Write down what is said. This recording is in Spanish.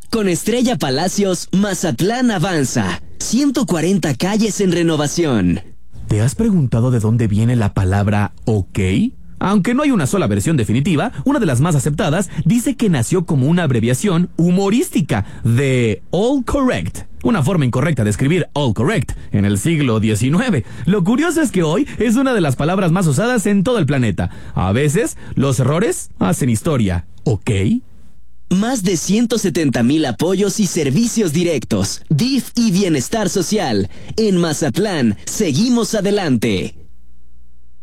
Con Estrella Palacios, Mazatlán avanza. 140 calles en renovación. ¿Te has preguntado de dónde viene la palabra OK? Aunque no hay una sola versión definitiva, una de las más aceptadas dice que nació como una abreviación humorística de All Correct, una forma incorrecta de escribir All Correct en el siglo XIX. Lo curioso es que hoy es una de las palabras más usadas en todo el planeta. A veces, los errores hacen historia. ¿OK? Más de 170,000 apoyos y servicios directos. DIF y bienestar social. En Mazatlán, seguimos adelante.